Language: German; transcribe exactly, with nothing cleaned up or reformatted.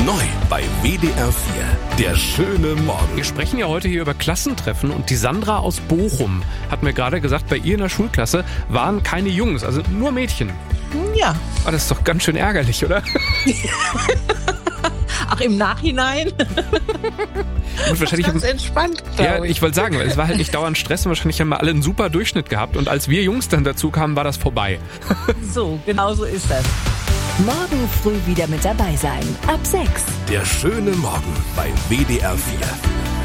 Neu bei W D R vier. Der schöne Morgen. Wir sprechen ja heute hier über Klassentreffen und die Sandra aus Bochum hat mir gerade gesagt, bei ihr in der Schulklasse waren keine Jungs, also nur Mädchen. Ja. Ah, das ist doch ganz schön ärgerlich, oder? Ach, im Nachhinein? Und wahrscheinlich ganz entspannt, Ja, glaube ich. ich wollte sagen, es war halt nicht dauernd Stress und wahrscheinlich haben wir alle einen super Durchschnitt gehabt und als wir Jungs dann dazu kamen, war das vorbei. So, genau so ist das. Morgen früh wieder mit dabei sein. Ab sechs. Der schöne Morgen bei W D R vier.